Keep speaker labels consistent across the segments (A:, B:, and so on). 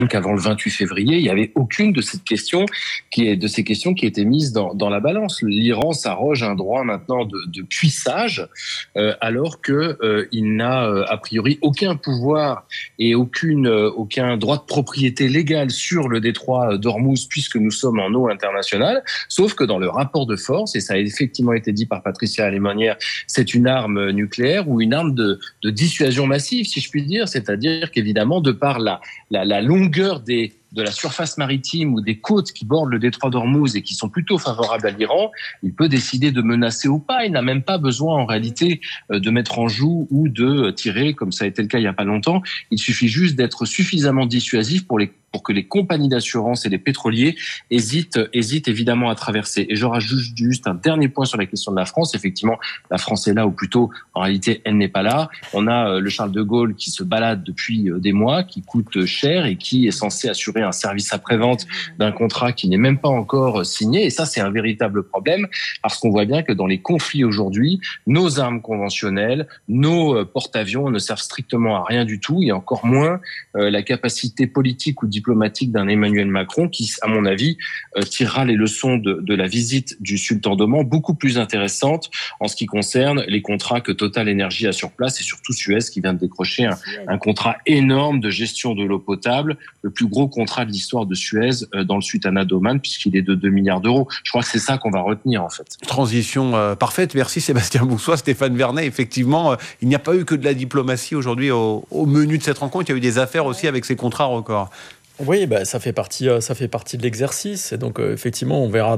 A: Donc avant le 28 février, il n'y avait aucune de ces questions qui étaient mises dans la balance. L'Iran s'arroge un droit maintenant de puissage, alors que il n'a a priori aucun pouvoir et aucun droit de propriété légale sur le détroit d'Ormuz, puisque nous sommes en eau internationale. Sauf que dans le rapport de force, et ça a effectivement été dit par Patricia Alemonière, c'est une arme nucléaire ou une arme de dissuasion massive, si je puis dire. C'est-à-dire qu'évidemment, de par la longueur de la surface maritime ou des côtes qui bordent le détroit d'Ormuz et qui sont plutôt favorables à l'Iran, il peut décider de menacer ou pas. Il n'a même pas besoin en réalité de mettre en joue ou de tirer, comme ça a été le cas il n'y a pas longtemps. Il suffit juste d'être suffisamment dissuasif pour que les compagnies d'assurance et les pétroliers hésitent évidemment à traverser. Et je rajoute juste un dernier point sur la question de la France. Effectivement, la France est là, ou plutôt, en réalité, elle n'est pas là. On a le Charles de Gaulle qui se balade depuis des mois, qui coûte cher et qui est censé assurer un service après-vente d'un contrat qui n'est même pas encore signé. Et ça, c'est un véritable problème, parce qu'on voit bien que dans les conflits aujourd'hui, nos armes conventionnelles, nos porte-avions ne servent strictement à rien du tout, et encore moins la capacité politique ou diplomatique d'un Emmanuel Macron qui, à mon avis, tirera les leçons de la visite du sultan d'Oman, beaucoup plus intéressantes en ce qui concerne les contrats que Total Energy a sur place, et surtout Suez qui vient de décrocher un contrat énorme de gestion de l'eau potable, le plus gros contrat de l'histoire de Suez dans le Sultanat d'Oman, puisqu'il est de 2 milliards d'euros. Je crois que c'est ça qu'on va retenir, en fait.
B: Transition parfaite. Merci Sébastien Boussois. Stéphane Vernet, effectivement, il n'y a pas eu que de la diplomatie aujourd'hui au menu de cette rencontre. Il y a eu des affaires aussi avec ces contrats records.
C: Oui, ça fait partie de l'exercice. Et donc, effectivement, on verra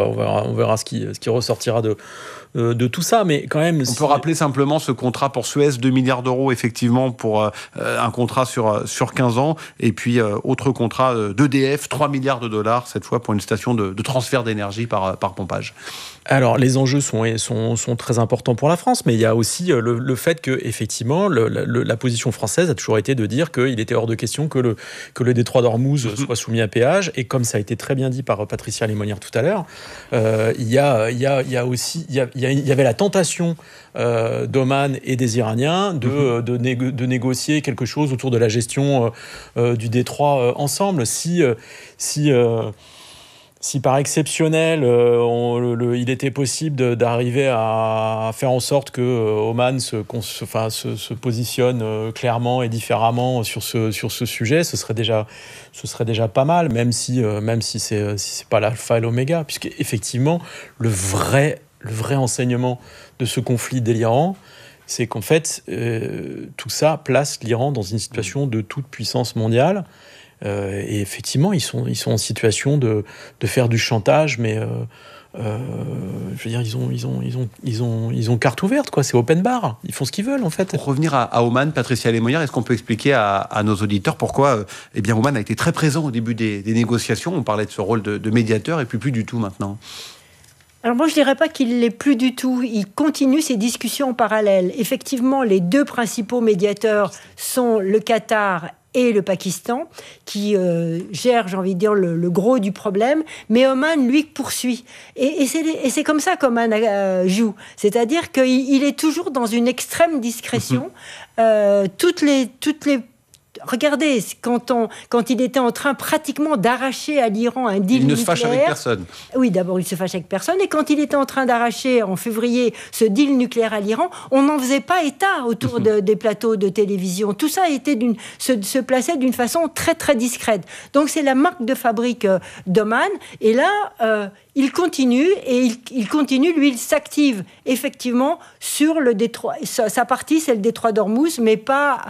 C: ce qui ressortira de tout ça. Mais quand même,
B: on peut rappeler simplement ce contrat pour Suez, 2 milliards d'euros, effectivement, pour un contrat sur 15 ans. Et puis, autre contrat d'EDF, 3 milliards de dollars, cette fois, pour une station de transfert d'énergie par pompage.
C: Alors, les enjeux sont très importants pour la France, mais il y a aussi le fait que, effectivement, la position française a toujours été de dire qu'il était hors de question que le détroit d'Ormuz soit soumis à péage. Et comme ça a été très bien dit par Patricia Alemonière tout à l'heure, il y avait la tentation d'Oman et des Iraniens de négocier quelque chose autour de la gestion du détroit ensemble. Si par exceptionnel, il était possible d'arriver à faire en sorte que Oman se positionne clairement et différemment sur ce sujet, ce serait déjà pas mal, même si c'est pas l'alpha et l'oméga, puisque effectivement le vrai enseignement de ce conflit délirant, c'est qu'en fait tout ça place l'Iran dans une situation de toute puissance mondiale. Et effectivement, ils sont en situation de faire du chantage, mais je veux dire, ils ont carte ouverte, quoi. C'est open bar. Ils font ce qu'ils veulent, en fait.
B: Pour revenir à Oman, Patricia Alemonière, est-ce qu'on peut expliquer à nos auditeurs pourquoi Oman a été très présent au début des négociations? On parlait de ce rôle de médiateur, et puis plus du tout maintenant.
D: Alors moi, je ne dirais pas qu'il ne l'est plus du tout. Il continue ces discussions en parallèle. Effectivement, les deux principaux médiateurs sont le Qatar et le Pakistan, qui gèrent, j'ai envie de dire, le gros du problème. Mais Oman, lui, poursuit. Et c'est comme ça qu'Oman joue. C'est-à-dire qu'il est toujours dans une extrême discrétion. Toutes les Regardez, quand il était en train pratiquement d'arracher à l'Iran un deal nucléaire...
B: Il ne se fâche avec personne.
D: Oui, d'abord, il se fâche avec personne. Et quand il était en train d'arracher, en février, ce deal nucléaire à l'Iran, on n'en faisait pas état autour des plateaux de télévision. Tout ça se plaçait d'une façon très, très discrète. Donc, c'est la marque de fabrique d'Oman. Et là... il continue, lui, il s'active effectivement sur le détroit. Sa partie, c'est le détroit d'Ormuz, mais pas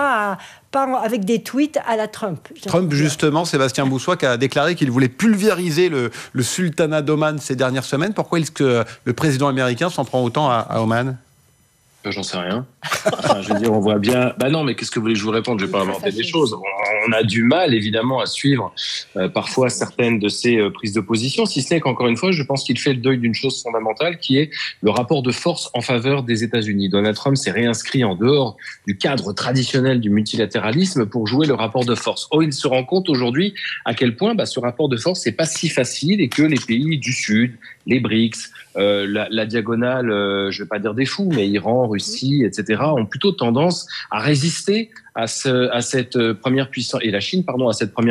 D: avec des tweets à la Trump.
B: Trump, justement, Sébastien Boussois, qui a déclaré qu'il voulait pulvériser le sultanat d'Oman ces dernières semaines. Pourquoi est-ce que le président américain s'en prend autant à Oman ?
A: J'en sais rien. Enfin, je veux dire, on voit bien... non, mais qu'est-ce que vous voulez que je vous réponde ? Je ne vais pas inventer des choses. On a du mal, évidemment, à suivre parfois certaines de ces prises de position, si ce n'est qu'encore une fois, je pense qu'il fait le deuil d'une chose fondamentale, qui est le rapport de force en faveur des États-Unis. Donald Trump s'est réinscrit en dehors du cadre traditionnel du multilatéralisme pour jouer le rapport de force. Or, il se rend compte aujourd'hui à quel point ce rapport de force n'est pas si facile, et que les pays du Sud, les BRICS, la diagonale, je ne vais pas dire des fous, mais Iran, Russie, etc., ont plutôt tendance à résister à cette première puissance, et la Chine, à cette première